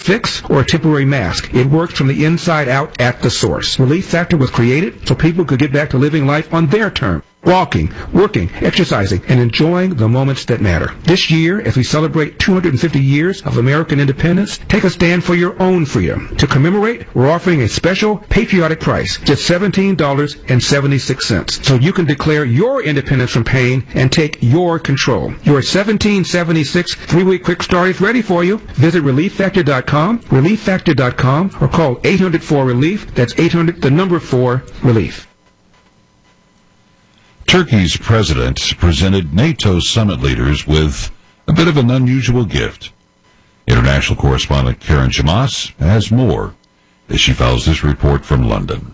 fix or a temporary mask. It works from the inside out at the source. Relief Factor was created so people could get back to living life on their terms. Walking, working, exercising, and enjoying the moments that matter. This year, as we celebrate 250 years of American independence, take a stand for your own freedom. To commemorate, we're offering a special patriotic price, just $17.76, so you can declare your independence from pain and take your control. Your 1776 3-week quick start is ready for you. Visit ReliefFactor.com, ReliefFactor.com, or call 800-4-RELIEF. That's 800-4-RELIEF. Turkey's president presented NATO summit leaders with a bit of an unusual gift. International correspondent Karen Shamas has more as she follows this report from London.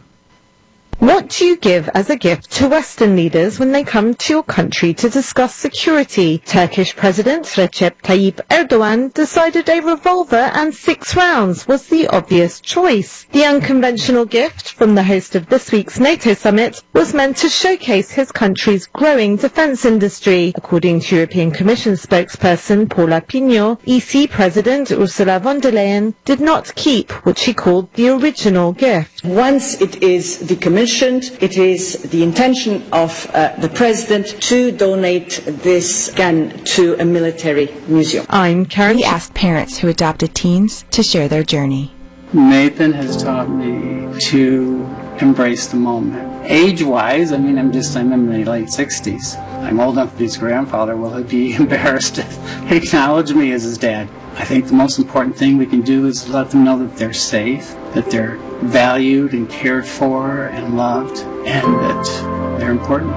What do you give as a gift to Western leaders when they come to your country to discuss security? Turkish President Recep Tayyip Erdogan decided a revolver and 6 rounds was the obvious choice. The unconventional gift from the host of this week's NATO summit was meant to showcase his country's growing defense industry. According to European Commission spokesperson Paula Pinho, EC President Ursula von der Leyen did not keep what she called the original gift. Once it is the Commission, it is the intention of the President to donate this gun to a military museum. I'm Karen. We asked parents who adopted teens to share their journey. Nathan has taught me to embrace the moment. Age-wise, I'm in the late 60s. I'm old enough to be his grandfather. Will he be embarrassed to acknowledge me as his dad? I think the most important thing we can do is let them know that they're safe, that they're valued and cared for and loved, and that they're important.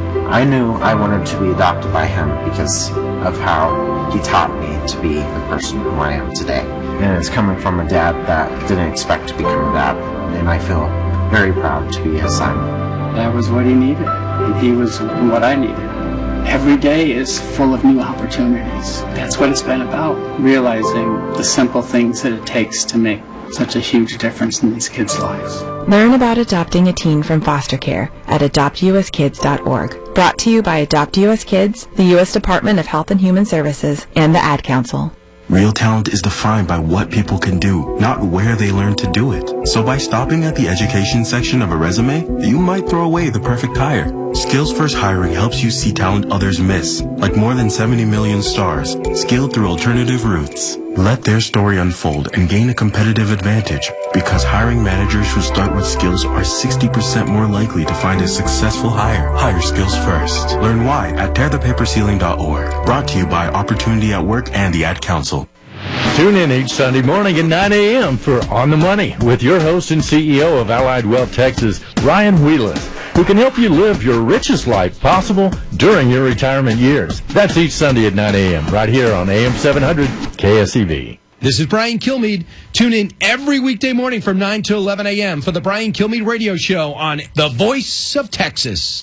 I knew I wanted to be adopted by him because of how he taught me to be the person who I am today. And it's coming from a dad that didn't expect to become a dad, and I feel very proud to be his son. That was what he needed, and he was what I needed. Every day is full of new opportunities. That's what it's been about, realizing the simple things that it takes to make such a huge difference in these kids' lives. Learn about adopting a teen from foster care at adoptuskids.org. Brought to you by Adopt US Kids, the U.S. Department of Health and Human Services, and the Ad Council. Real talent is defined by what people can do, not where they learn to do it. So by stopping at the education section of a resume, you might throw away the perfect hire. Skills First Hiring helps you see talent others miss, like more than 70 million stars, skilled through alternative routes. Let their story unfold and gain a competitive advantage, because hiring managers who start with skills are 60% more likely to find a successful hire. Hire skills first. Learn why at tearthepaperceiling.org. Brought to you by Opportunity at Work and the Ad Council. Tune in each Sunday morning at 9 a.m. for On the Money with your host and CEO of Allied Wealth Texas, Ryan Wheelis, who can help you live your richest life possible during your retirement years. That's each Sunday at 9 a.m. right here on AM 700 KSEV. This is Brian Kilmeade. Tune in every weekday morning from 9 to 11 a.m. for the Brian Kilmeade Radio Show on The Voice of Texas.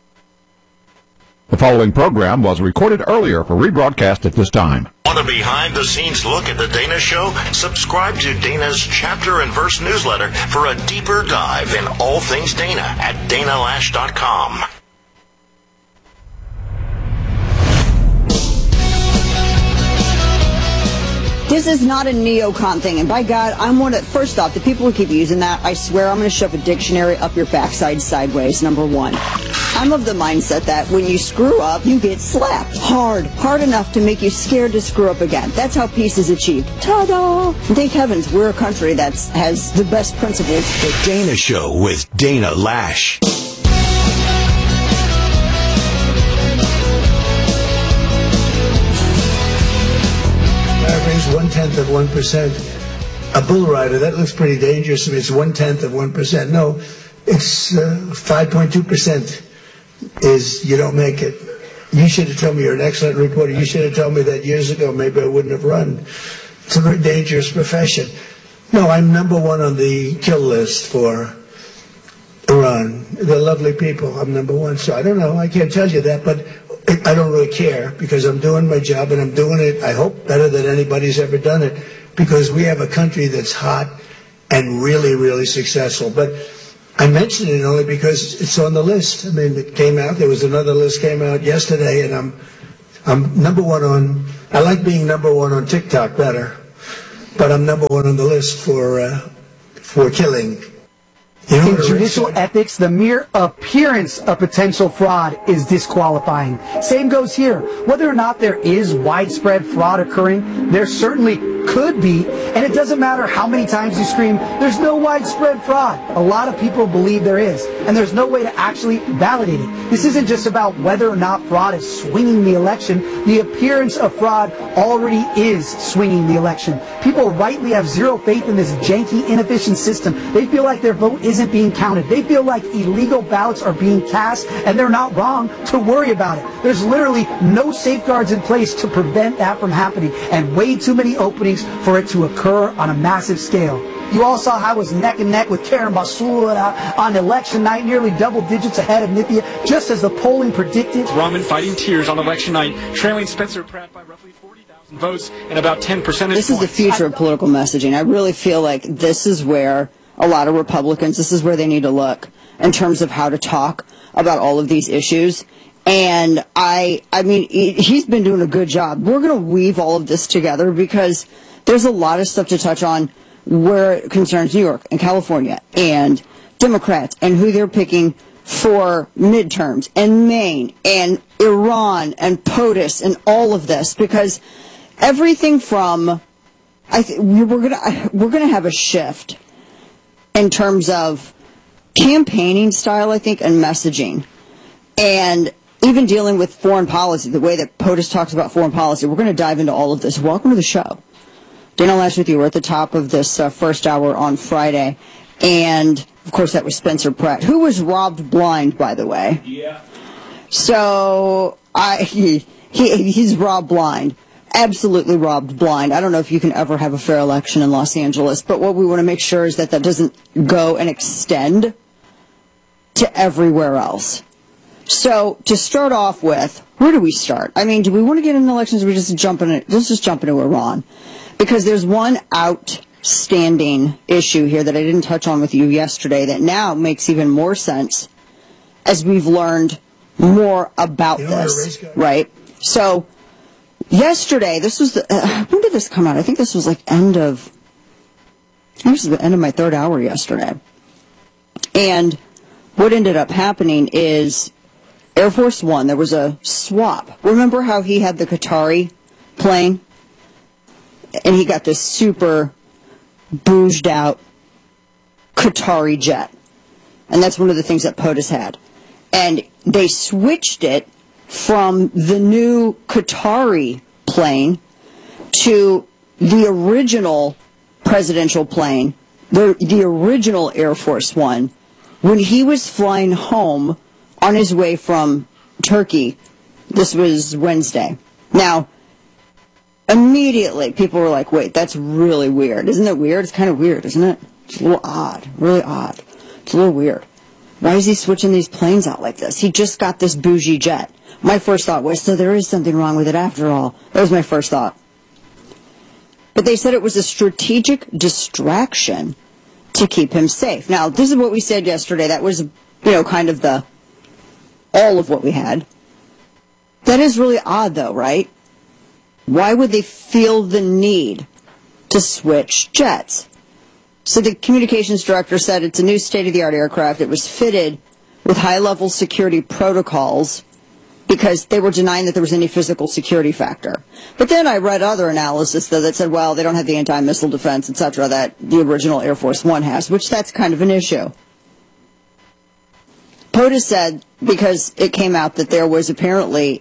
The following program was recorded earlier for rebroadcast at this time. Want a behind-the-scenes look at The Dana Show? Subscribe to Dana's Chapter and Verse newsletter for a deeper dive in all things Dana at danalash.com. This is not a neocon thing, and by God, I'm one of, first off, the people who keep using that, I swear I'm going to shove a dictionary up your backside sideways, number one. I'm of the mindset that when you screw up, you get slapped. Hard enough to make you scared to screw up again. That's how peace is achieved. Ta-da! And thank heavens, we're a country that has the best principles. The Dana Show with Dana Lash. Average 0.1%. A bull rider, that looks pretty dangerous if it's 0.1%. No, it's 5.2% is you don't make it. You should have told me, you're an excellent reporter, you should have told me that years ago, maybe I wouldn't have run. It's a very dangerous profession. No, I'm number one on the kill list for Iran. They're lovely people. I'm number one. So I don't know. I can't tell you that, but I don't really care because I'm doing my job and I'm doing it, I hope, better than anybody's ever done it because we have a country that's hot and really, really successful. But I mention it only because it's on the list. I mean, it came out. There was another list came out yesterday, and I'm number one on. I like being number one on TikTok better, but I'm number one on the list for killing. In judicial ethics, the mere appearance of potential fraud is disqualifying. Same goes here. Whether or not there is widespread fraud occurring, there certainly could be, and it doesn't matter how many times you scream, there's no widespread fraud. A lot of people believe there is, and there's no way to actually validate it. This isn't just about whether or not fraud is swinging the election. The appearance of fraud already is swinging the election. People rightly have zero faith in this janky, inefficient system. They feel like their vote isn't being counted. They feel like illegal ballots are being cast, and they're not wrong to worry about it. There's literally no safeguards in place to prevent that from happening, and way too many openings for it to occur on a massive scale. You all saw how it was neck and neck with Karen Basula on election night, nearly double digits ahead of Nithya, just as the polling predicted. Rahman fighting tears on election night, trailing Spencer Pratt by roughly 40,000 votes and about 10 percentage points. This is the future of political messaging. I really feel like this is where a lot of Republicans, this is where they need to look in terms of how to talk about all of these issues. And I mean, he's been doing a good job. We're going to weave all of this together because there's a lot of stuff to touch on where it concerns New York and California and Democrats and who they're picking for midterms and Maine and Iran and POTUS and all of this, because everything from we're gonna have a shift in terms of campaigning style, I think, and messaging, and even dealing with foreign policy, the way that POTUS talks about foreign policy. We're going to dive into all of this. Welcome to the show. Dana Loesch with you. We're at the top of this first hour on Friday. And, of course, that was Spencer Pratt, who was robbed blind, by the way. Yeah. So, he's robbed blind. Absolutely robbed blind. I don't know if you can ever have a fair election in Los Angeles, but what we want to make sure is that that doesn't go and extend to everywhere else. So, to start off with, where do we start? I mean, do we want to get into elections, or we just jump in it? Let's just jump into Iran. Because there's one outstanding issue here that I didn't touch on with you yesterday that now makes even more sense as we've learned more about this, right? So, yesterday, this was when did this come out? I think this was like the end of my third hour yesterday. And what ended up happening is Air Force One, there was a swap. Remember how he had the Qatari plane? And he got this super bouged out Qatari jet. And that's one of the things that POTUS had. And they switched it from the new Qatari plane to the original presidential plane, the original Air Force One, when he was flying home on his way from Turkey. This was Wednesday. Now, immediately, people were like, wait, that's really weird. Isn't it weird? It's kind of weird, isn't it? It's a little odd. Really odd. It's a little weird. Why is he switching these planes out like this? He just got this bougie jet. My first thought was, so there is something wrong with it after all. That was my first thought. But they said it was a strategic distraction to keep him safe. Now, this is what we said yesterday. That was, kind of all of what we had. That is really odd, though, right? Why would they feel the need to switch jets? So the communications director said it's a new state-of-the-art aircraft. It was fitted with high-level security protocols because they were denying that there was any physical security factor. But then I read other analysis that said, well, they don't have the anti-missile defense, etc., that the original Air Force One has, which that's kind of an issue. POTUS said, because it came out that there was apparently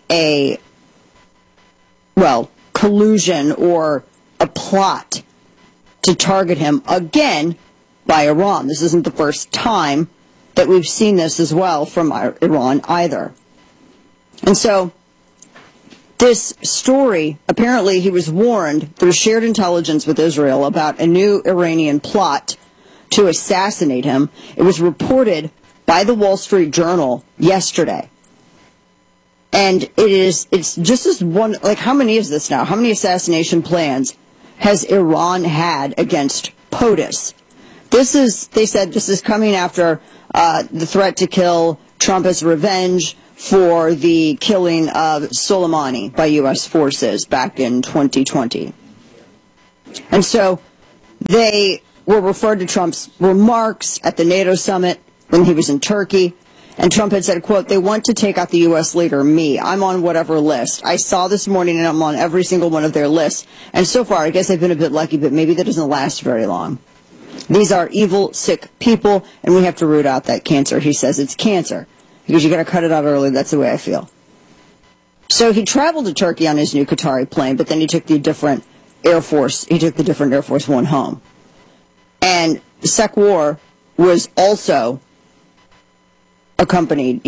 collusion or a plot to target him again by Iran. This isn't the first time that we've seen this as well from Iran either. And so this story, apparently he was warned through shared intelligence with Israel about a new Iranian plot to assassinate him. It was reported by the Wall Street Journal yesterday. And it's just this one, like, how many is this now? How many assassination plans has Iran had against POTUS? They said this is coming after the threat to kill Trump as revenge for the killing of Soleimani by U.S. forces back in 2020. And so They were referred to Trump's remarks at the NATO summit when he was in Turkey. And Trump had said, quote, they want to take out the U.S. leader, me. I'm on whatever list. I saw this morning and I'm on every single one of their lists. And so far, I guess I've been a bit lucky, but maybe that doesn't last very long. These are evil, sick people, and we have to root out that cancer. He says it's cancer because you got to cut it out early. That's the way I feel. So he traveled to Turkey on his new Qatari plane, but then he took the different Air Force. He took the different Air Force One home. And Sekwar was also accompanying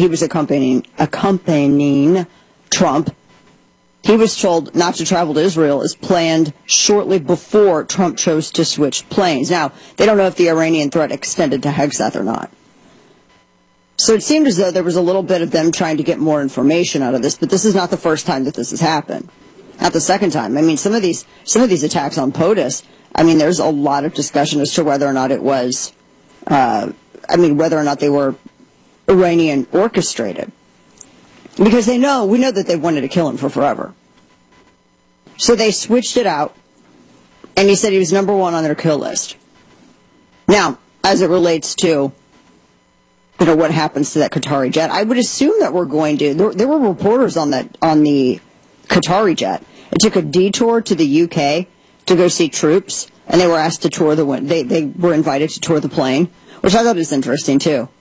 Trump. He was told not to travel to Israel as planned shortly before Trump chose to switch planes. Now, they don't know if the Iranian threat extended to Hegseth or not. So it seemed as though there was a little bit of them trying to get more information out of this, but this is not the first time that this has happened. Not the second time. I mean, some of these attacks on POTUS, I mean, there's a lot of discussion as to whether or not it was, whether or not they were Iranian orchestrated. Because we know that they wanted to kill him for forever. So they switched it out, and he said he was number one on their kill list. Now, as it relates to, what happens to that Qatari jet, I would assume that we're going to, there were reporters on the Qatari jet. It took a detour to the UK to go see troops, and they were asked to tour they were invited to tour the plane, which I thought was interesting too.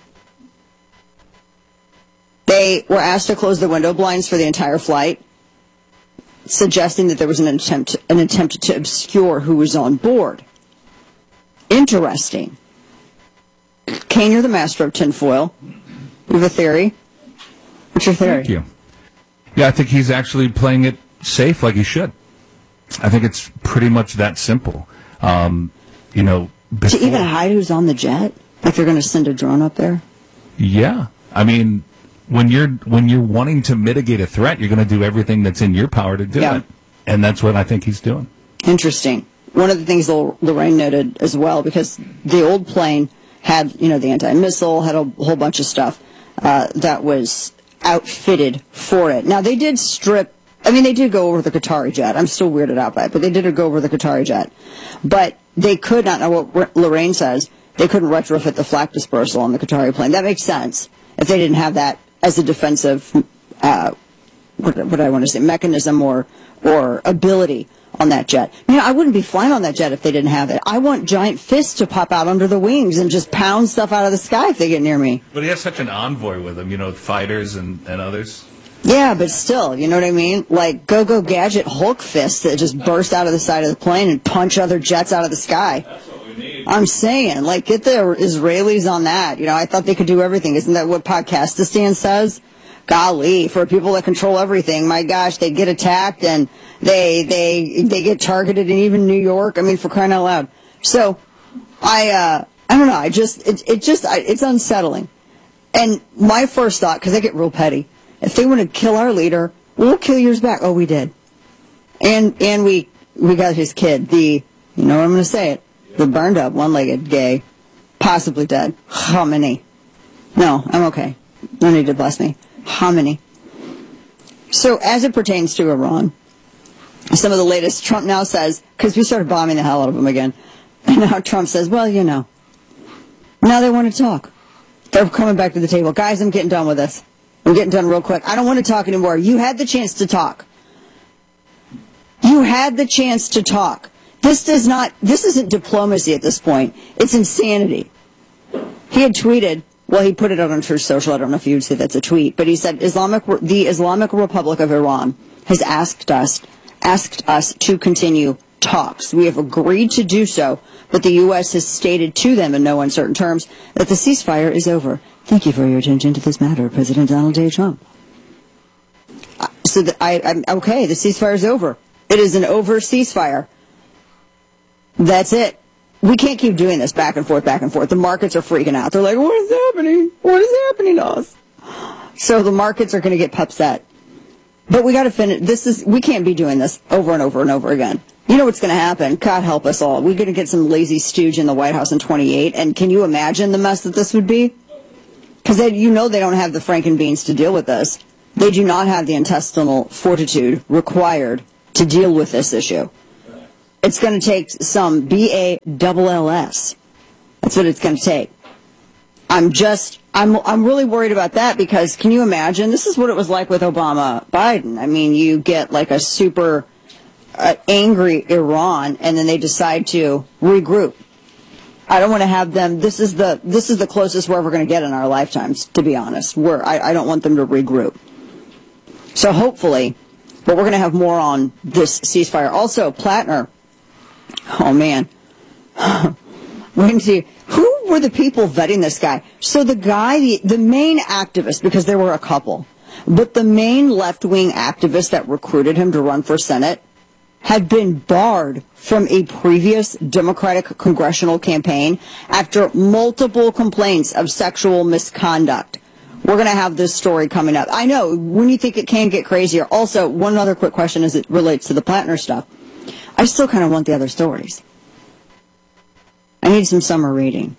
They were asked to close the window blinds for the entire flight, suggesting that there was an attempt to obscure who was on board. Interesting. Kane, you're the master of tinfoil. You have a theory? What's your theory? Thank you. Yeah, I think he's actually playing it safe like he should. I think it's pretty much that simple. To even hide who's on the jet? Like they're going to send a drone up there? Yeah. I mean, when you're wanting to mitigate a threat, you're going to do everything that's in your power to do it. And that's what I think he's doing. Interesting. One of the things Lorraine noted as well, because the old plane had, the anti-missile, had a whole bunch of stuff that was outfitted for it. Now, they did go over the Qatari jet. I'm still weirded out by it, but they did go over the Qatari jet. But they could not, now what Lorraine says, they couldn't retrofit the flak dispersal on the Qatari plane. That makes sense if they didn't have that as a defensive, mechanism or ability on that jet. I wouldn't be flying on that jet if they didn't have it. I want giant fists to pop out under the wings and just pound stuff out of the sky if they get near me. But he has such an envoy with him, fighters and others. Yeah, but still, you know what I mean? Like Go-Go Gadget Hulk fists that just burst out of the side of the plane and punch other jets out of the sky. That's what we need. I'm saying, get the Israelis on that. I thought they could do everything. Isn't that what Pakistan says? Golly, for people that control everything, my gosh, they get attacked and they get targeted in even New York. I mean, for crying out loud. So, I don't know. It's unsettling. And my first thought, because I get real petty, if they want to kill our leader, we'll kill yours back. Oh, we did. And we got his kid, you know what I'm going to say it, the burned up, one-legged, gay, possibly dead. Khamenei. No, I'm okay. No need to bless me. Khamenei. So as it pertains to Iran, some of the latest, Trump now says, because we started bombing the hell out of them again, and now Trump says, well, now they want to talk. They're coming back to the table. Guys, I'm getting done with this. I'm getting done real quick. I don't want to talk anymore. You had the chance to talk. You had the chance to talk. This isn't diplomacy at this point. It's insanity. He had tweeted, well, he put it out on Truth Social. I don't know if you would say that's a tweet, but he said, the Islamic Republic of Iran has asked us to continue talks. We have agreed to do so, but the U.S. has stated to them in no uncertain terms that the ceasefire is over. Thank you for your attention to this matter, President Donald J. Trump. So I'm okay, the ceasefire is over. It is an over ceasefire. That's it. We can't keep doing this back and forth, back and forth. The markets are freaking out. They're like, what is happening? What is happening to us? So the markets are going to get upset. But we got to finish. We can't be doing this over and over and over again. You know what's going to happen? God help us all. We're going to get some lazy stooge in the White House in 28. And can you imagine the mess that this would be? Because they don't have the frankenbeans to deal with this. They do not have the intestinal fortitude required to deal with this issue. It's going to take some BALLS. That's what it's going to take. I'm really worried about that because can you imagine? This is what it was like with Obama-Biden. I mean, you get like a super angry Iran, and then they decide to regroup. I don't want to have them. This is the closest we're ever going to get in our lifetimes, to be honest. I don't want them to regroup. So hopefully, but we're going to have more on this ceasefire. Also, Plattner. Oh man, wait and see. Who were the people vetting this guy? So the guy, the main activist, because there were a couple, but the main left-wing activist that recruited him to run for Senate had been barred from a previous Democratic congressional campaign after multiple complaints of sexual misconduct. We're going to have this story coming up. I know, when you think it can get crazier. Also, one other quick question as it relates to the Plattner stuff. I still kind of want the other stories. I need some summer reading.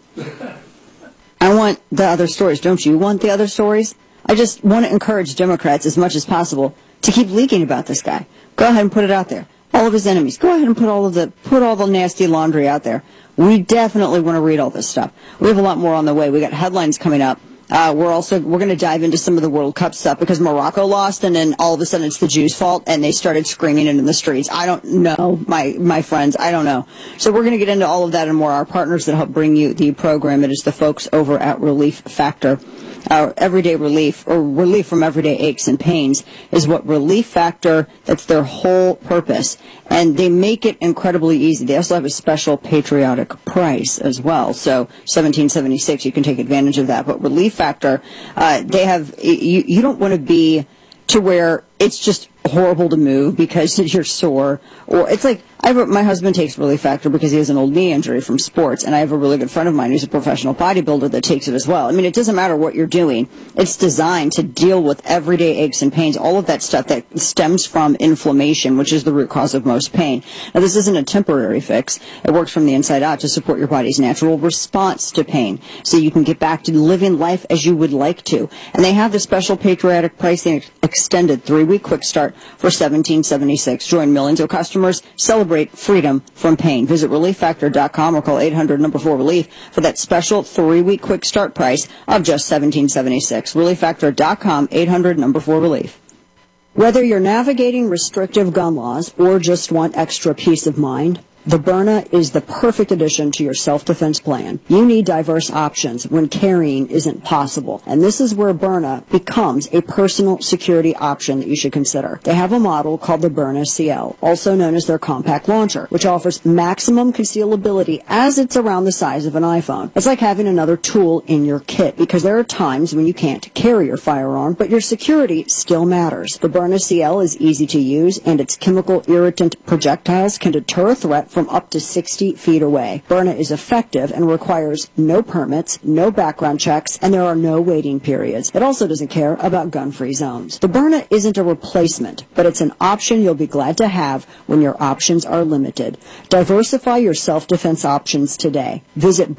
I want the other stories. Don't you want the other stories? I just want to encourage Democrats as much as possible to keep leaking about this guy. Go ahead and put it out there. All of his enemies. Go ahead and put all the nasty laundry out there. We definitely want to read all this stuff. We have a lot more on the way. We got headlines coming up. We're going to dive into some of the World Cup stuff because Morocco lost, and then all of a sudden it's the Jews' fault, and they started screaming it in the streets. I don't know, my friends. I don't know. So we're going to get into all of that and more. Our partners that help bring you the program, it is the folks over at Relief Factor. Everyday relief, or relief from everyday aches and pains, is what Relief Factor, that's their whole purpose. And they make it incredibly easy. They also have a special patriotic price as well. So $17.76, you can take advantage of that. But Relief Factor, they have, you don't want to be to where it's just horrible to move because you're sore, or it's like my husband takes Relief Factor because he has an old knee injury from sports, and I have a really good friend of mine who's a professional bodybuilder that takes it as well. I mean, it doesn't matter what you're doing. It's designed to deal with everyday aches and pains, all of that stuff that stems from inflammation, which is the root cause of most pain. Now, this isn't a temporary fix. It works from the inside out to support your body's natural response to pain, so you can get back to living life as you would like to. And they have the special patriotic pricing extended 3-week quick start for $17.76. Join millions of customers. Celebrate freedom from pain. Visit ReliefFactor.com or call 800-4RELIEF for that special 3-week quick start price of just $17.76. ReliefFactor.com, 800-4RELIEF. Whether you're navigating restrictive gun laws or just want extra peace of mind, the Byrna is the perfect addition to your self-defense plan. You need diverse options when carrying isn't possible, and this is where Byrna becomes a personal security option that you should consider. They have a model called the Byrna CL, also known as their compact launcher, which offers maximum concealability as it's around the size of an iPhone. It's like having another tool in your kit, because there are times when you can't carry your firearm, but your security still matters. The Byrna CL is easy to use, and its chemical irritant projectiles can deter a threat from up to 60 feet away. Byrna is effective and requires no permits, no background checks, and there are no waiting periods. It also doesn't care about gun-free zones. The Byrna isn't a replacement, but it's an option you'll be glad to have when your options are limited. Diversify your self-defense options today. Visit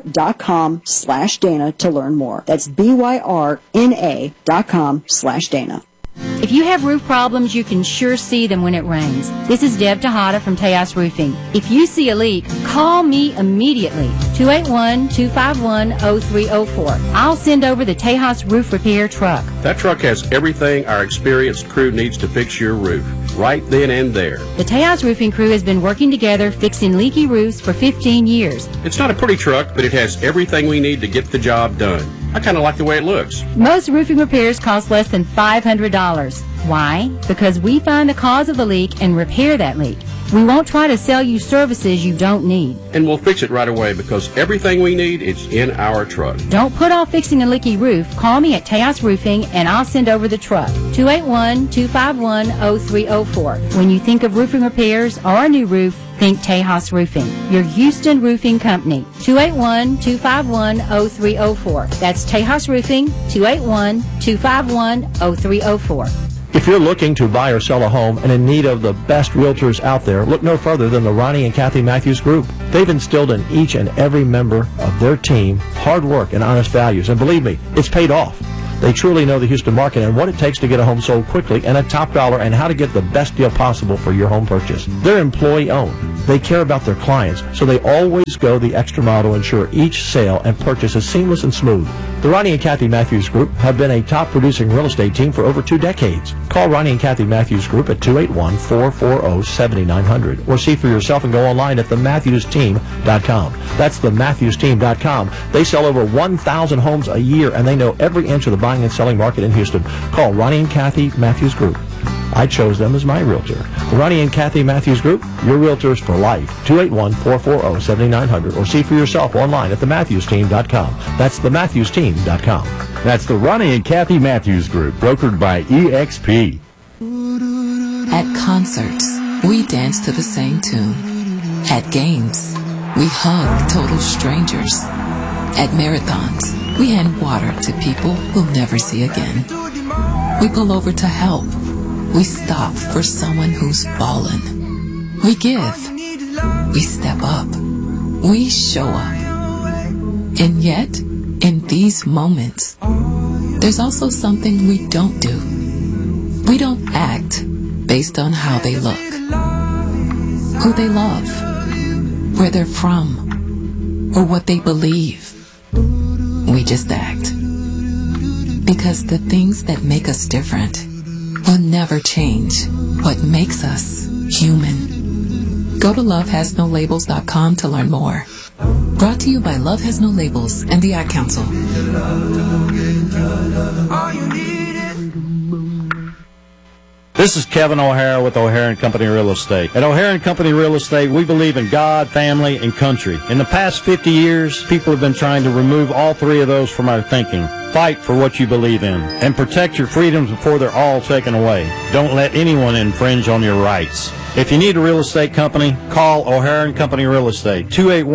Byrna.com/Dana to learn more. That's BYRNA.com/Dana. If you have roof problems, you can sure see them when it rains. This is Deb Tejada from Tejas Roofing. If you see a leak, call me immediately, 281-251-0304. I'll send over the Tejas Roof Repair truck. That truck has everything our experienced crew needs to fix your roof, right then and there. The Tejas Roofing crew has been working together fixing leaky roofs for 15 years. It's not a pretty truck, but it has everything we need to get the job done. I kind of like the way it looks. Most roofing repairs cost less than $500. Why? Because we find the cause of the leak and repair that leak. We won't try to sell you services you don't need. And we'll fix it right away because everything we need is in our truck. Don't put off fixing a leaky roof. Call me at Tejas Roofing and I'll send over the truck. 281-251-0304. When you think of roofing repairs or a new roof, think Tejas Roofing, your Houston roofing company. 281-251-0304. That's Tejas Roofing, 281-251-0304. If you're looking to buy or sell a home and in need of the best realtors out there, look no further than the Ronnie and Kathy Matthews Group. They've instilled in each and every member of their team hard work and honest values, and believe me, it's paid off. They truly know the Houston market and what it takes to get a home sold quickly and at top dollar and how to get the best deal possible for your home purchase. They're employee-owned. They care about their clients, so they always go the extra mile to ensure each sale and purchase is seamless and smooth. The Ronnie and Kathy Matthews Group have been a top-producing real estate team for over 2 decades. Call Ronnie and Kathy Matthews Group at 281-440-7900 or see for yourself and go online at thematthewsteam.com. That's thematthewsteam.com. They sell over 1,000 homes a year, and they know every inch of the buying and selling market in Houston. Call Ronnie and Kathy Matthews Group. I chose them as my realtor. The Ronnie and Kathy Matthews Group, your realtors for life. 281-440-7900 or see for yourself online at thematthewsteam.com. That's thematthewsteam.com. That's the Ronnie and Kathy Matthews Group, brokered by EXP. At concerts, we dance to the same tune. At games, we hug total strangers. At marathons, we hand water to people we'll never see again. We pull over to help. We stop for someone who's fallen. We give. We step up. We show up. And yet, in these moments, there's also something we don't do. We don't act based on how they look, who they love, where they're from, or what they believe. We just act. Because the things that make us different will never change what makes us human. Go to lovehasnolabels.com to learn more. Brought to you by Love Has No Labels and the Ad Council. This is Kevin O'Hara with O'Hara & Company Real Estate. At O'Hara & Company Real Estate, we believe in God, family, and country. In the past 50 years, people have been trying to remove all 3 of those from our thinking. Fight for what you believe in and protect your freedoms before they're all taken away. Don't let anyone infringe on your rights. If you need a real estate company, call O'Hara & Company Real Estate,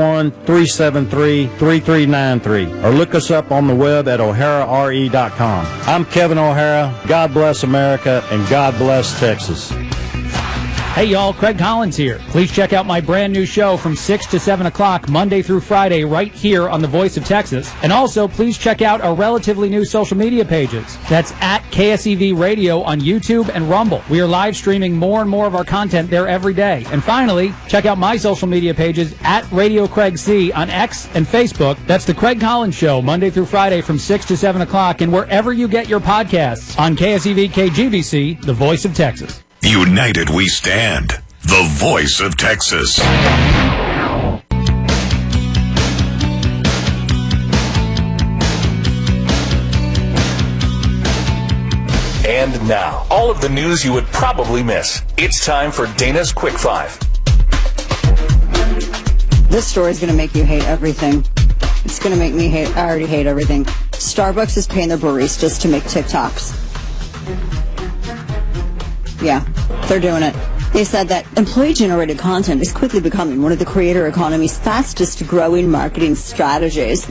281-373-3393, or look us up on the web at o'harare.com. I'm Kevin O'Hara. God bless America, and God bless Texas. Hey y'all, Craig Collins here. Please check out my brand new show from 6 to 7 o'clock Monday through Friday right here on The Voice of Texas. And also, please check out our relatively new social media pages. That's at KSEV Radio on YouTube and Rumble. We are live streaming more and more of our content there every day. And finally, check out my social media pages at Radio Craig C on X and Facebook. That's The Craig Collins Show Monday through Friday from 6 to 7 o'clock and wherever you get your podcasts on KSEV KGBC, The Voice of Texas. United we stand. The Voice of Texas. And now, all of the news you would probably miss. It's time for Dana's Quick 5. This story is going to make you hate everything. It's going to make me hate, I already hate everything. Starbucks is paying their baristas to make TikToks. Yeah, they're doing it. They said that employee-generated content is quickly becoming one of the creator economy's fastest-growing marketing strategies.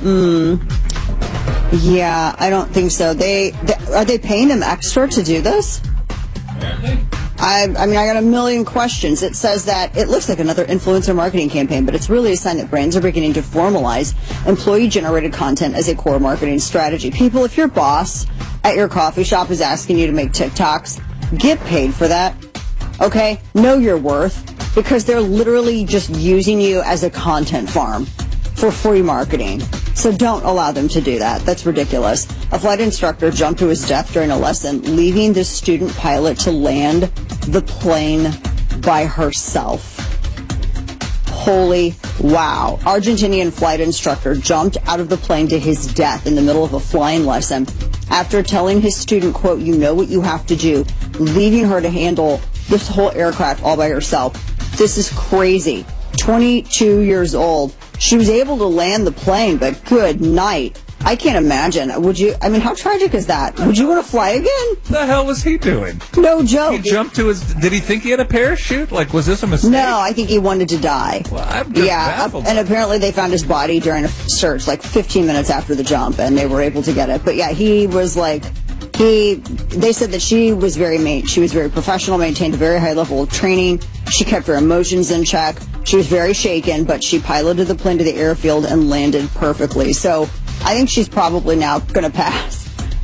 Yeah, I don't think so. Are they paying them extra to do this? I mean, I got a million questions. It says that it looks like another influencer marketing campaign, but it's really a sign that brands are beginning to formalize employee-generated content as a core marketing strategy. People, if your boss at your coffee shop is asking you to make TikToks, get paid for that, okay? Know your worth, because they're literally just using you as a content farm for free marketing. So don't allow them to do that. That's ridiculous. A flight instructor jumped to his death during a lesson, leaving the student pilot to land the plane by herself. Holy wow. Argentinian flight instructor jumped out of the plane to his death in the middle of a flying lesson after telling his student, quote, "You know what you have to do," leaving her to handle this whole aircraft all by herself. This is crazy. 22 years old. She was able to land the plane, but good night. I can't imagine. Would you? I mean, how tragic is that? Would you want to fly again? The hell was he doing? No joke. He jumped to his... Did he think he had a parachute? Like, was this a mistake? No, I think he wanted to die. Well, I'm just baffled. And apparently they found his body during a search, like 15 minutes after the jump, and they were able to get it. But yeah, he was like... They said that she was very professional, maintained a very high level of training. She kept her emotions in check. She was very shaken, but she piloted the plane to the airfield and landed perfectly. So I think she's probably now going to pass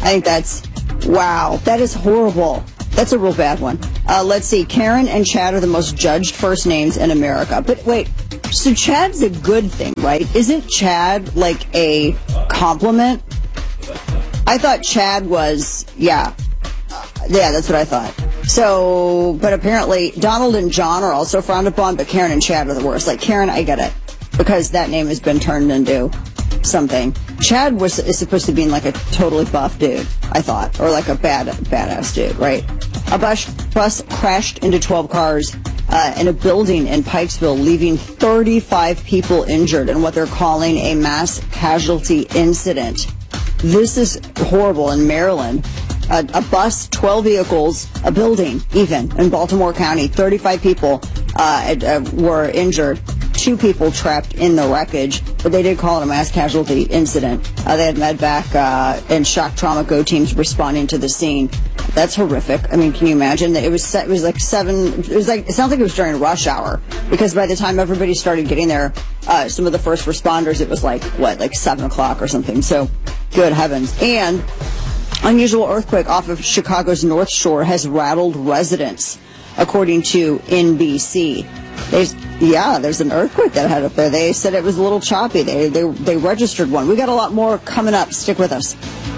I think that's, wow, that is horrible. That's a real bad one. Let's see. Karen and Chad are the most judged first names in America. But wait, so Chad's a good thing, right? Isn't Chad like a compliment? I thought Chad was, yeah, that's what I thought. So, but apparently Donald and John are also frowned upon, but Karen and Chad are the worst. Like Karen, I get it, because that name has been turned into something. Chad is supposed to be like a totally buff dude, I thought, or like a badass dude, right? A bus crashed into 12 cars in a building in Pikesville, leaving 35 people injured in what they're calling a mass casualty incident. This is horrible in Maryland. A bus, 12 vehicles, a building, even in Baltimore County, 35 people were injured. 2 people trapped in the wreckage, but they did call it a mass casualty incident. They had medvac and shock trauma go teams responding to the scene. That's horrific. I mean, can you imagine? It sounds like it was during rush hour, because by the time everybody started getting there, some of the first responders, it was like 7 o'clock or something. So, good heavens. And unusual earthquake off of Chicago's North Shore has rattled residents, according to NBC. There's an earthquake that had up there. They said it was a little choppy. They registered one. We got a lot more coming up. Stick with us.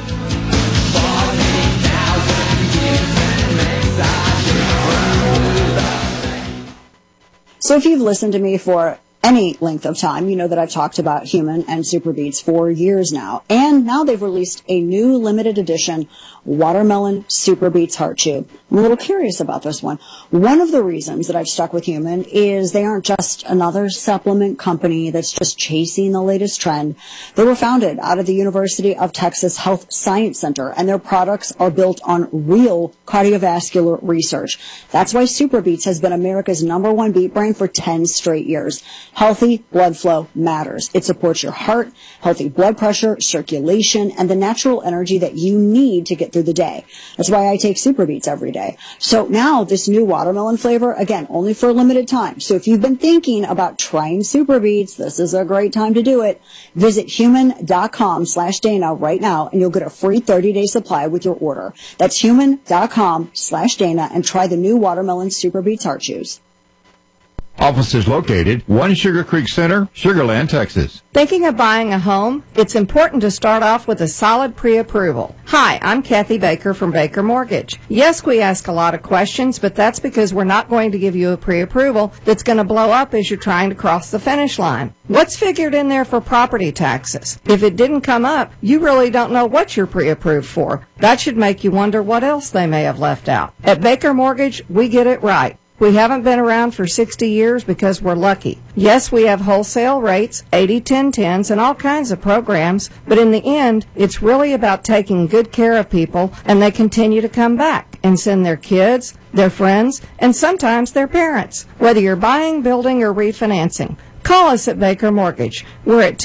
So if you've listened to me for any length of time, you know that I've talked about Human and Super Beets for years now. And now they've released a new limited edition Watermelon Super Beets Heart Chew. I'm a little curious about this one. One of the reasons that I've stuck with Human is they aren't just another supplement company that's just chasing the latest trend. They were founded out of the University of Texas Health Science Center, and their products are built on real cardiovascular research. That's why Super Beets has been America's #1 beet brand for 10 straight years. Healthy blood flow matters. It supports your heart, healthy blood pressure, circulation, and the natural energy that you need to get through the day. That's why I take Super Beets every day. So now this new watermelon flavor, again, only for a limited time. So if you've been thinking about trying Super Beets, this is a great time to do it. Visit human.com/Dana right now, and you'll get a free 30-day supply with your order. That's human.com/Dana, and try the new watermelon Super Beets Heart Chews. Offices located 1 Sugar Creek Center, Sugar Land, Texas. Thinking of buying a home? It's important to start off with a solid pre-approval. Hi, I'm Kathy Baker from Baker Mortgage. Yes, we ask a lot of questions, but that's because we're not going to give you a pre-approval that's going to blow up as you're trying to cross the finish line. What's figured in there for property taxes? If it didn't come up, you really don't know what you're pre-approved for. That should make you wonder what else they may have left out. At Baker Mortgage, we get it right. We haven't been around for 60 years because we're lucky. Yes, we have wholesale rates, 80-10-10s, and all kinds of programs, but in the end, it's really about taking good care of people, and they continue to come back and send their kids, their friends, and sometimes their parents, whether you're buying, building, or refinancing. Call us at Baker Mortgage. We're at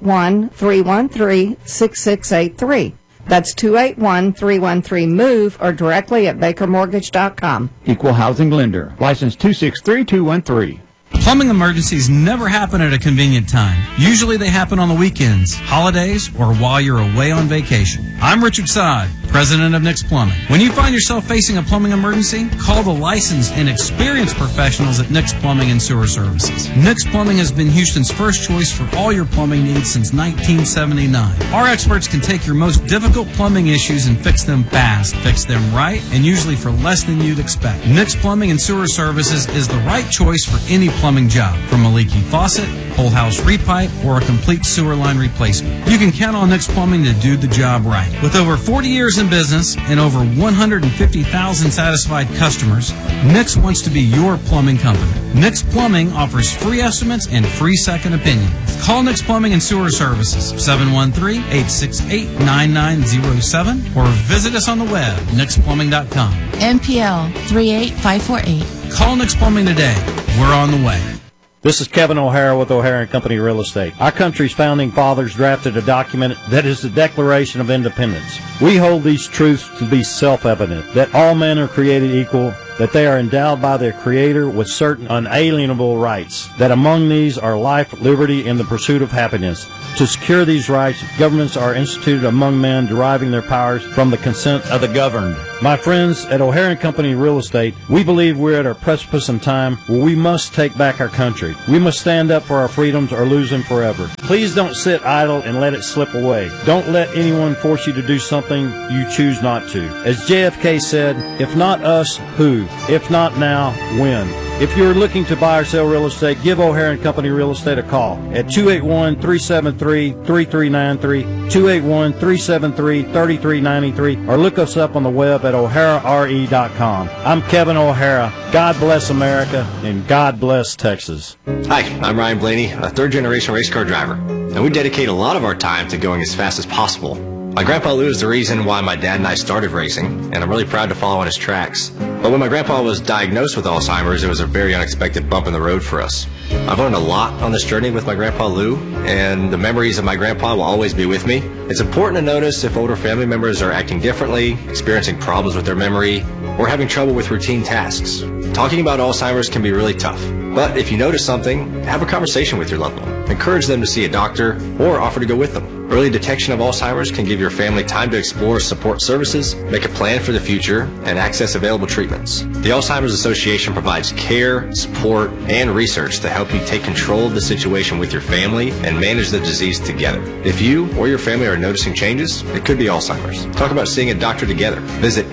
281-313-6683. That's 281-313-MOVE or directly at bakermortgage.com. Equal housing lender. License 263213. Plumbing emergencies never happen at a convenient time. Usually they happen on the weekends, holidays, or while you're away on vacation. I'm Richard Sod, president of Nick's Plumbing. When you find yourself facing a plumbing emergency, call the licensed and experienced professionals at Nick's Plumbing and Sewer Services. Nick's Plumbing has been Houston's first choice for all your plumbing needs since 1979. Our experts can take your most difficult plumbing issues and fix them fast, fix them right, and usually for less than you'd expect. Nick's Plumbing and Sewer Services is the right choice for any plumbing job, from a leaky faucet, whole house repipe, or a complete sewer line replacement. You can count on Nick's Plumbing to do the job right. With over 40 years in business and over 150,000 satisfied customers, Nick's wants to be your plumbing company. Nick's Plumbing offers free estimates and free second opinions. Call Nick's Plumbing and Sewer Services, 713-868-9907, or visit us on the web, nicksplumbing.com. NPL 38548. Call Nick's Plumbing today. We're on the way. This is Kevin O'Hara with O'Hara & Company Real Estate. Our country's founding fathers drafted a document that is the Declaration of Independence. We hold these truths to be self-evident, that all men are created equal, that they are endowed by their Creator with certain unalienable rights, that among these are life, liberty, and the pursuit of happiness. To secure these rights, governments are instituted among men, deriving their powers from the consent of the governed. My friends at O'Hare & Company Real Estate, we believe we're at a precipice in time where we must take back our country. We must stand up for our freedoms or lose them forever. Please don't sit idle and let it slip away. Don't let anyone force you to do something you choose not to. As JFK said, if not us, who? If not now, when? If you're looking to buy or sell real estate, give O'Hare & Company Real Estate a call at 281-373-3393, 281-373-3393, or look us up on the web at o'harare.com. I'm Kevin O'Hara. God bless America, and God bless Texas. Hi, I'm Ryan Blaney, a third-generation race car driver, and we dedicate a lot of our time to going as fast as possible. My grandpa Lou is the reason why my dad and I started racing, and I'm really proud to follow on his tracks. But when my grandpa was diagnosed with Alzheimer's, it was a very unexpected bump in the road for us. I've learned a lot on this journey with my grandpa Lou, and the memories of my grandpa will always be with me. It's important to notice if older family members are acting differently, experiencing problems with their memory, or having trouble with routine tasks. Talking about Alzheimer's can be really tough, but if you notice something, have a conversation with your loved one. Encourage them to see a doctor or offer to go with them. Early detection of Alzheimer's can give your family time to explore support services, make a plan for the future, and access available treatments. The Alzheimer's Association provides care, support, and research to help you take control of the situation with your family and manage the disease together. If you or your family are noticing changes, it could be Alzheimer's. Talk about seeing a doctor together. Visit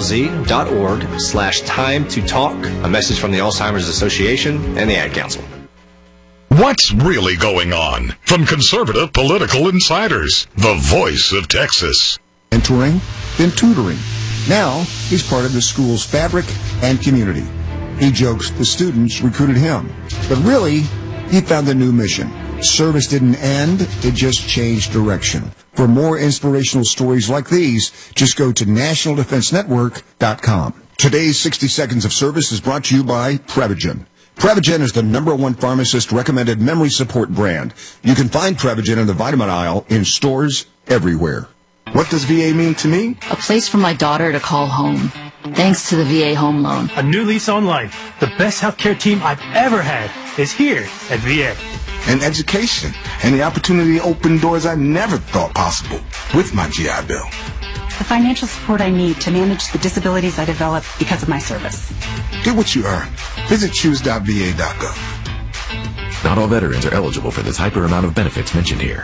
alz.org/time to talk. A message from the Alzheimer's Association and the Ad Council. What's really going on? From conservative political insiders, the voice of Texas. Mentoring, then tutoring. Now, he's part of the school's fabric and community. He jokes the students recruited him. But really, he found a new mission. Service didn't end, it just changed direction. For more inspirational stories like these, just go to nationaldefensenetwork.com. Today's 60 Seconds of Service is brought to you by Prevagen. Prevagen is the #1 pharmacist-recommended memory support brand. You can find Prevagen in the vitamin aisle in stores everywhere. What does VA mean to me? A place for my daughter to call home, thanks to the VA Home Loan. A new lease on life. The best healthcare team I've ever had is here at VA. And education, and the opportunity to open doors I never thought possible with my GI Bill. The financial support I need to manage the disabilities I developed because of my service. Get what you earn. Visit choose.va.gov. Not all veterans are eligible for this hyper amount of benefits mentioned here.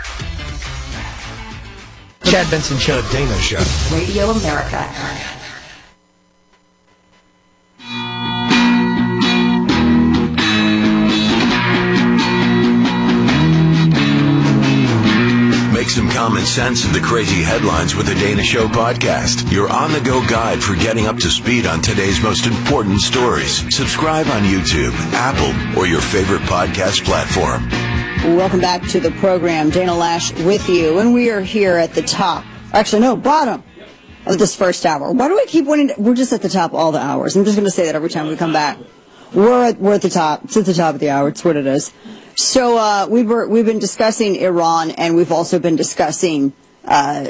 Chad Benson Show, Dana Show. Radio America. Make some common sense of the crazy headlines with the Dana Show podcast. Your on-the-go guide for getting up to speed on today's most important stories. Subscribe on YouTube, Apple, or your favorite podcast platform. Welcome back to the program. Dana Lash with you, and we are here at the top. Actually, no, bottom of this first hour. Why do I keep wanting to? We're just at the top all the hours. I'm just going to say that every time we come back. We're at the top. It's at the top of the hour. It's what it is. So we've been discussing Iran, and we've also been discussing some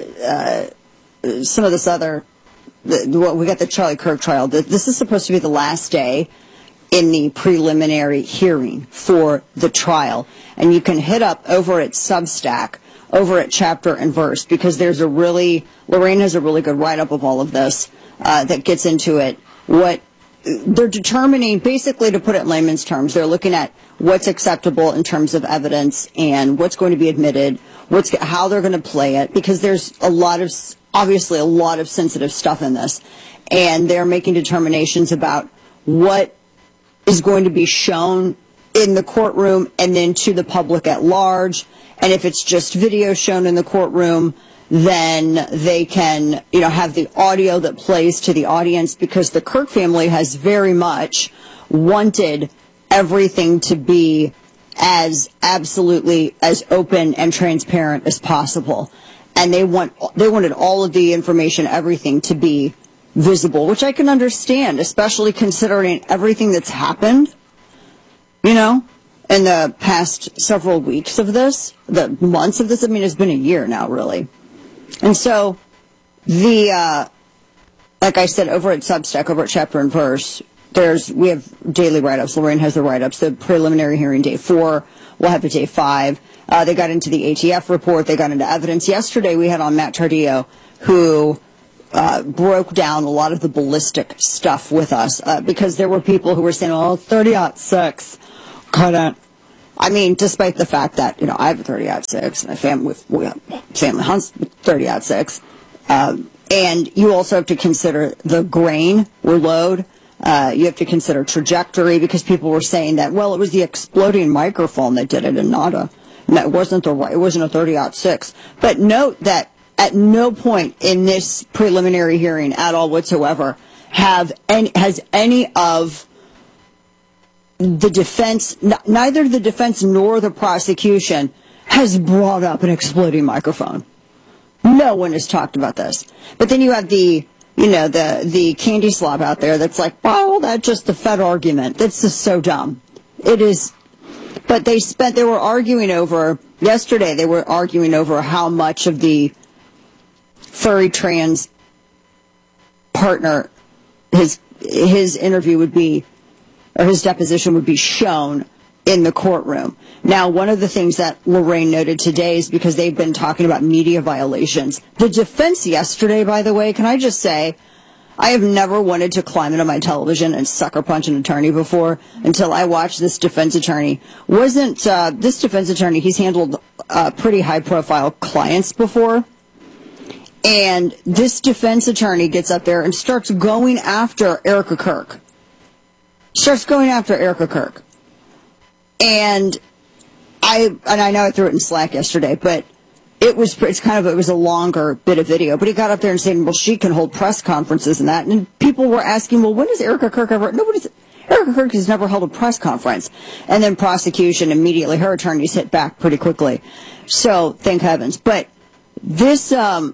of this other. We got the Charlie Kirk trial. This is supposed to be the last day in the preliminary hearing for the trial, and you can hit up over at Substack, over at Chapter and Verse, because Lorraine has a really good write-up of all of this that gets into it. What they're determining, basically, to put it in layman's terms, they're looking at what's acceptable in terms of evidence and what's going to be admitted, how they're going to play it, because there's obviously a lot of sensitive stuff in this, and they're making determinations about what is going to be shown in the courtroom and then to the public at large, and if it's just video shown in the courtroom, then they can, have the audio that plays to the audience, because the Kirk family has very much wanted everything to be as absolutely as open and transparent as possible. And they wanted all of the information, everything to be visible, which I can understand, especially considering everything that's happened, in the past several weeks of this, the months of this. I mean, it's been a year now, really. And so like I said, over at Substack, over at Chapter and Verse, we have daily write-ups. Lorraine has the write-ups. The preliminary hearing, day 4. We'll have a day 5. They got into the ATF report. They got into evidence. Yesterday we had on Matt Tardillo, who broke down a lot of the ballistic stuff with us, because there were people who were saying, oh, 30-06 couldn't. I mean, despite the fact that, I have a 30-06 and a family hunts with 30-06. And you also have to consider the grain or load. You have to consider trajectory, because people were saying that, well, it was the exploding microphone that did it and not it wasn't a 30-06. But note that at no point in this preliminary hearing at all whatsoever has any of the defense, neither the defense nor the prosecution has brought up an exploding microphone. No one has talked about this. But then you have the candy slob out there that's like, oh, that's just the Fed argument. That's just so dumb. It is. But they were arguing over, yesterday they were arguing over how much of the furry trans partner, his interview would be, or his deposition would be shown in the courtroom. Now, one of the things that Lorraine noted today is because they've been talking about media violations. The defense yesterday, by the way, can I just say, I have never wanted to climb into my television and sucker punch an attorney before until I watched this defense attorney. This defense attorney, he's handled pretty high-profile clients before. And this defense attorney gets up there and starts going after Erica Kirk. And I know I threw it in Slack yesterday, but it was a longer bit of video. But he got up there and said, well, she can hold press conferences and that. And people were asking, well, when does Erica Kirk ever? Erica Kirk has never held a press conference. And then prosecution immediately, her attorneys hit back pretty quickly. So thank heavens. But this,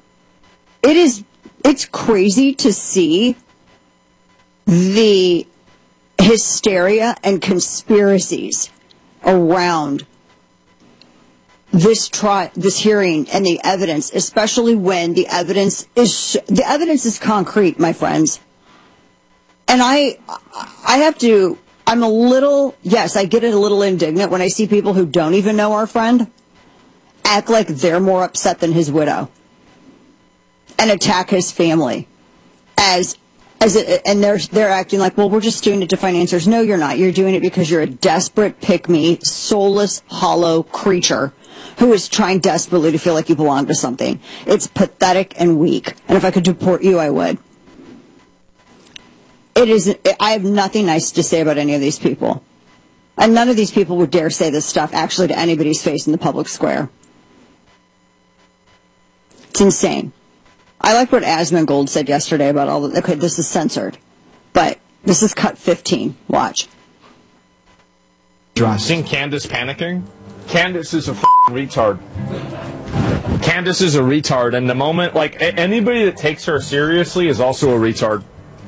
it's crazy to see the hysteria and conspiracies around this hearing and the evidence, especially when the evidence is concrete, my friends. And I get a little indignant when I see people who don't even know our friend act like they're more upset than his widow and attack his family and they're acting like, well, we're just doing it to find answers. No, you're not. You're doing it because you're a desperate, pick-me, soulless, hollow creature who is trying desperately to feel like you belong to something. It's pathetic and weak. And if I could deport you, I would. I have nothing nice to say about any of these people. And none of these people would dare say this stuff actually to anybody's face in the public square. It's insane. I like what Asmongold said yesterday about all the... Okay, this is censored, but this is cut 15. Watch. Seen Candace panicking? Candace is a retard. Candace is a retard, and the moment... anybody that takes her seriously is also a retard.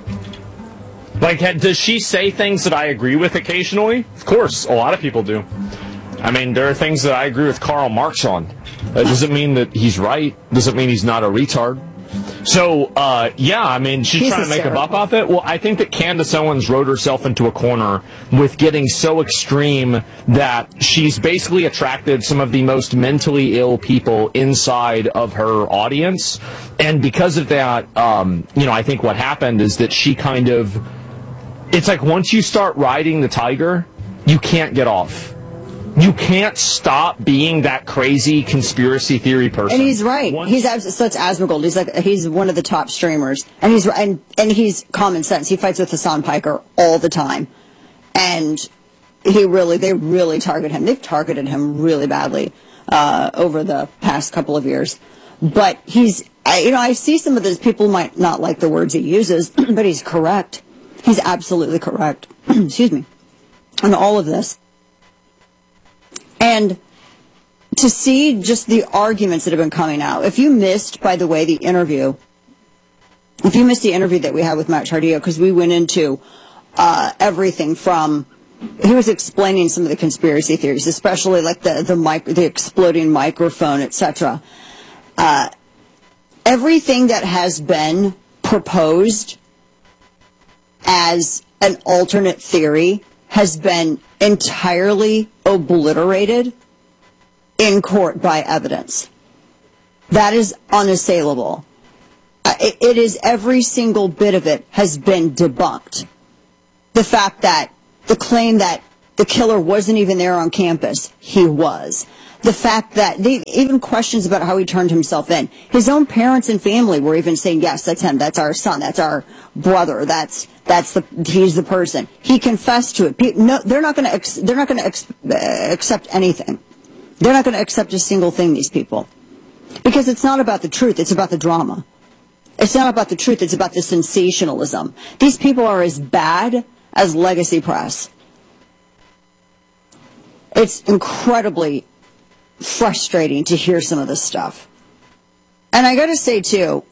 Does she say things that I agree with occasionally? Of course, a lot of people do. I mean, there are things that I agree with Karl Marx on. That doesn't mean that he's right. Doesn't mean he's not a retard. So, I mean, she's trying to make a buck off it. Well, I think that Candace Owens wrote herself into a corner with getting so extreme that she's basically attracted some of the most mentally ill people inside of her audience. And because of that, I think what happened is that she kind of... It's like once you start riding the tiger, you can't get off. You can't stop being that crazy conspiracy theory person. And he's right. So it's Asmongold. He's one of the top streamers, and he's common sense. He fights with Hassan Piker all the time, and they really target him. They've targeted him really badly over the past couple of years. But I see some of those people might not like the words he uses, but he's correct. He's absolutely correct. Excuse me. On all of this. And to see just the arguments that have been coming out. If you missed, by the way, the interview that we had with Matt Tardillo, because we went into everything from, he was explaining some of the conspiracy theories, especially like the exploding microphone, etc. Everything that has been proposed as an alternate theory has been entirely obliterated in court by evidence. That is unassailable. It is, every single bit of it has been debunked. The fact that the claim that the killer wasn't even there on campus, he was. The fact that even questions about how he turned himself in. His own parents and family were even saying, yes, that's him, that's our son, that's our brother, he's the person. He confessed to it. No, they're not going to accept anything. They're not going to accept a single thing, these people. Because it's not about the truth, it's about the drama. It's not about the truth, it's about the sensationalism. These people are as bad as Legacy Press. It's incredibly frustrating to hear some of this stuff. And I gotta say too,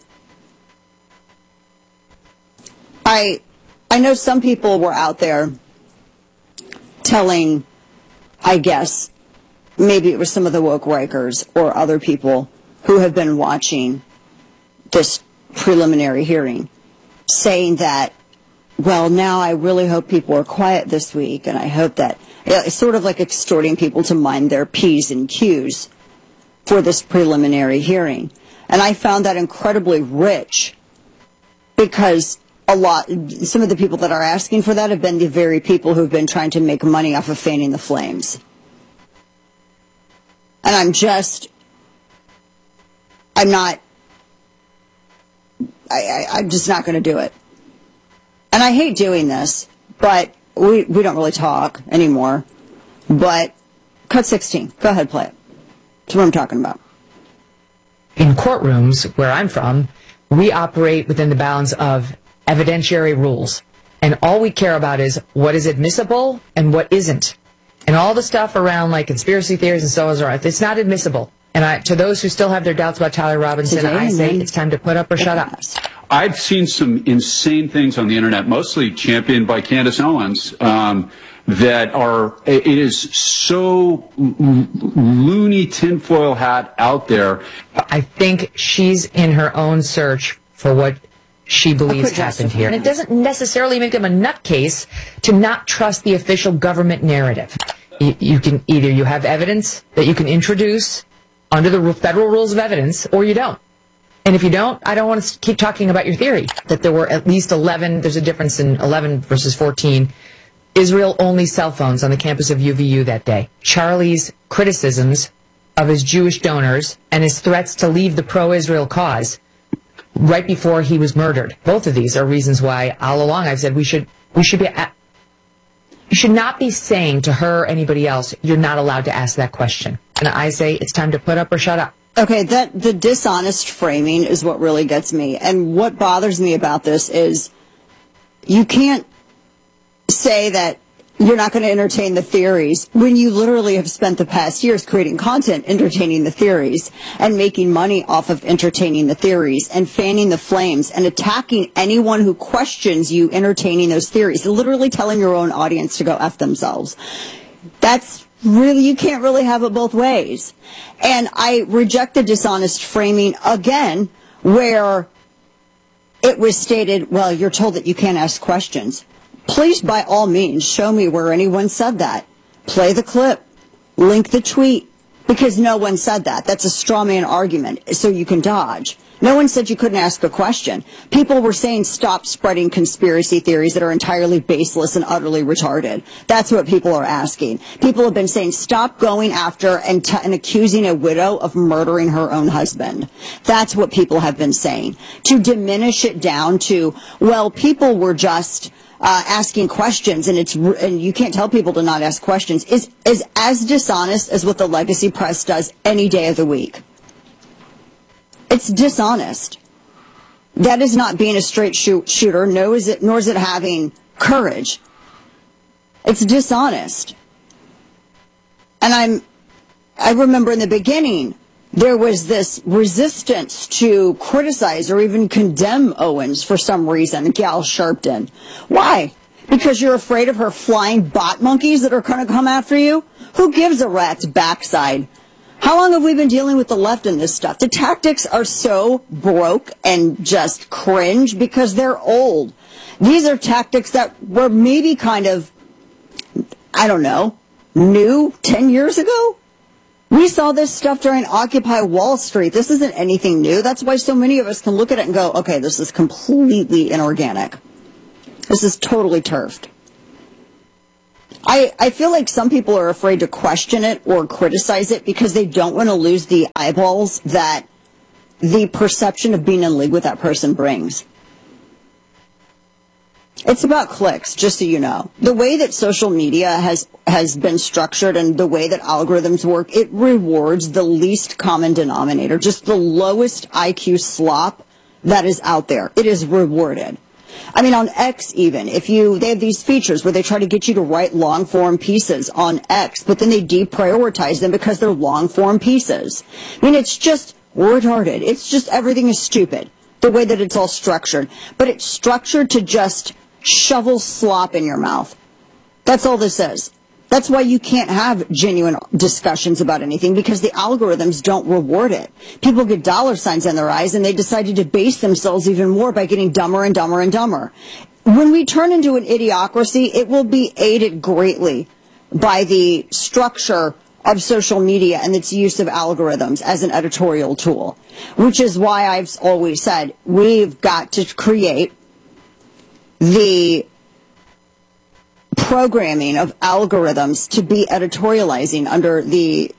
I know some people were out there telling, I guess, maybe it was some of the woke Rikers or other people who have been watching this preliminary hearing, saying that, well, now I really hope people are quiet this week, and I hope that, it's sort of like extorting people to mind their P's and Q's for this preliminary hearing. And I found that incredibly rich, because some of the people that are asking for that have been the very people who've been trying to make money off of fanning the flames. And I'm just not going to do it. And I hate doing this, but we don't really talk anymore. But cut 16. Go ahead, play it. That's what I'm talking about. In courtrooms, where I'm from, we operate within the bounds of evidentiary rules. And all we care about is what is admissible and what isn't. And all the stuff around like conspiracy theories and so on, it's not admissible. And to those who still have their doubts about Tyler Robinson, I say it's time to put up or shut up. I've seen some insane things on the internet, mostly championed by Candace Owens, that are, it is so loony tinfoil hat out there. I think she's in her own search for what she believes happened here. And it doesn't necessarily make them a nutcase to not trust the official government narrative. You can either you have evidence that you can introduce under the federal rules of evidence, or you don't. And if you don't, I don't want to keep talking about your theory that there were at least 11, there's a difference in 11 versus 14, Israel-only cell phones on the campus of UVU that day. Charlie's criticisms of his Jewish donors and his threats to leave the pro-Israel cause right before he was murdered. Both of these are reasons why all along I've said you should not be saying to her or anybody else, you're not allowed to ask that question. And I say it's time to put up or shut up. Okay, the dishonest framing is what really gets me. And what bothers me about this is you can't say that you're not going to entertain the theories when you literally have spent the past years creating content entertaining the theories and making money off of entertaining the theories and fanning the flames and attacking anyone who questions you entertaining those theories, literally telling your own audience to go F themselves. That's really, you can't really have it both ways. And I reject the dishonest framing again, where it was stated, well, you're told that you can't ask questions. Please, by all means, show me where anyone said that. Play the clip. Link the tweet. Because no one said that. That's a straw man argument, so you can dodge. No one said you couldn't ask a question. People were saying stop spreading conspiracy theories that are entirely baseless and utterly retarded. That's what people are asking. People have been saying stop going after and accusing a widow of murdering her own husband. That's what people have been saying. To diminish it down to, well, people were just asking questions, and you can't tell people to not ask questions, is as dishonest as what the Legacy Press does any day of the week. It's dishonest. That is not being a straight shooter, nor is it having courage. It's dishonest. And I remember in the beginning, there was this resistance to criticize or even condemn Owens for some reason, Gal Sharpton. Why? Because you're afraid of her flying bot monkeys that are going to come after you? Who gives a rat's backside How long have we been dealing with the left in this stuff? The tactics are so broke and just cringe because they're old. These are tactics that were maybe kind of, I don't know, new 10 years ago. We saw this stuff during Occupy Wall Street. This isn't anything new. That's why so many of us can look at it and go, okay, this is completely inorganic. This is totally turfed. I feel like some people are afraid to question it or criticize it because they don't want to lose the eyeballs that the perception of being in league with that person brings. It's about clicks, just so you know. The way that social media has been structured and the way that algorithms work, it rewards the least common denominator, just the lowest IQ slop that is out there. It is rewarded. I mean, on X even, they have these features where they try to get you to write long-form pieces on X, but then they deprioritize them because they're long-form pieces. I mean, it's just retarded. It's just everything is stupid, the way that it's all structured. But it's structured to just shovel slop in your mouth. That's all this is. That's why you can't have genuine discussions about anything, because the algorithms don't reward it. People get dollar signs in their eyes and they decide to debase themselves even more by getting dumber and dumber and dumber. When we turn into an idiocracy, it will be aided greatly by the structure of social media and its use of algorithms as an editorial tool, which is why I've always said we've got to create the programming of algorithms to be editorializing under the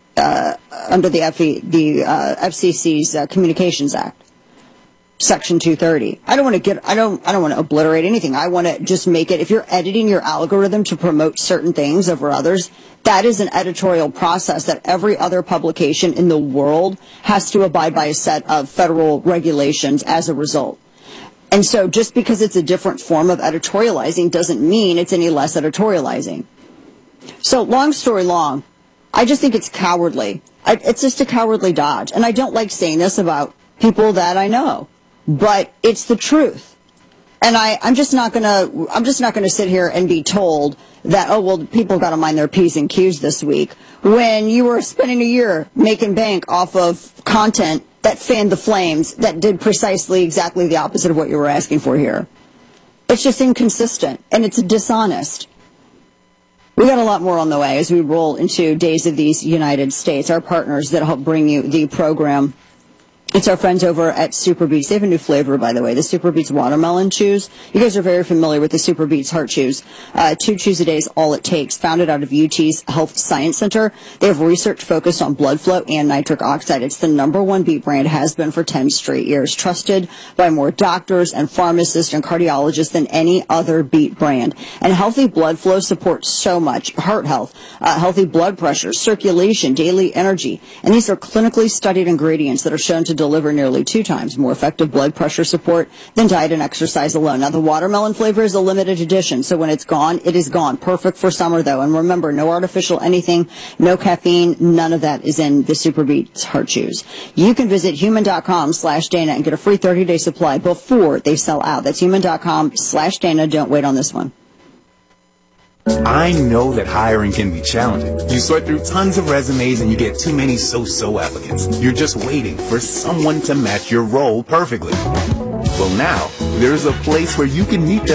FCC's Communications Act, Section 230. I don't want to obliterate anything. I want to just make it, if you're editing your algorithm to promote certain things over others, that is an editorial process that every other publication in the world has to abide by a set of federal regulations as a result. And so just because it's a different form of editorializing doesn't mean it's any less editorializing. So long story long, I just think it's cowardly. It's just a cowardly dodge. And I don't like saying this about people that I know, but it's the truth. And I'm just not gonna sit here and be told that, oh, well, people got to mind their P's and Q's this week, when you were spending a year making bank off of content that fanned the flames, that did precisely exactly the opposite of what you were asking for here. It's just inconsistent, and it's dishonest. We got a lot more on the way as we roll into Days of these United States, our partners that help bring you the program. It's our friends over at Super Beets. They have a new flavor, by the way, the Super Beets Watermelon Chews. You guys are very familiar with the Super Beets Heart Chews. 2 chews a day is all it takes. Founded out of UT's Health Science Center. They have research focused on blood flow and nitric oxide. It's the #1 beet brand, has been for 10 straight years. Trusted by more doctors and pharmacists and cardiologists than any other beet brand. And healthy blood flow supports so much. Heart health, healthy blood pressure, circulation, daily energy. And these are clinically studied ingredients that are shown to deliver nearly 2 times more effective blood pressure support than diet and exercise alone. Now, the watermelon flavor is a limited edition, so when it's gone, it is gone. Perfect for summer, though. And remember, no artificial anything, no caffeine, none of that is in the Super Beets Heart Chews. You can visit human.com/Dana and get a free 30-day supply before they sell out. That's human.com/Dana. Don't wait on this one. I know that hiring can be challenging. You sort through tons of resumes and you get too many so-so applicants. You're just waiting for someone to match your role perfectly. Well, now, there's a place where you can meet them